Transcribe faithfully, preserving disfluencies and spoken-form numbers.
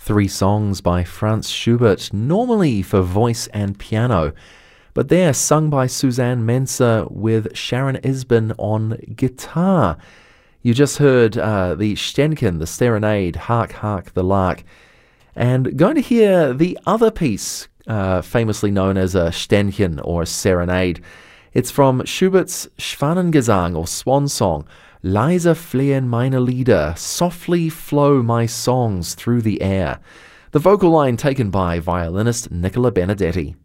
Three songs by Franz Schubert, normally for voice and piano, but they're sung by Suzanne Mensah with Sharon Isbin on guitar. You just heard uh, the Ständchen, the Serenade, Hark, Hark, the Lark, and going to hear the other piece, uh, famously known as a Ständchen or a Serenade. It's from Schubert's Schwanengesang or Swan Song. Leise flehen meine Lieder, softly flow my songs through the air. The vocal line taken by violinist Nicola Benedetti.